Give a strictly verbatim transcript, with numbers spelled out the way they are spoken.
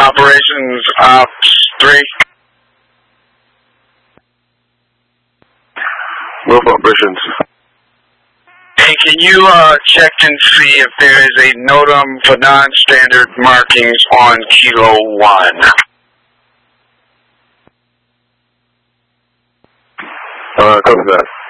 Operations Ops three. Move operations. Hey, can you uh, check and see if there is a NOTAM for non-standard markings on Kilo one? Uh, copy that.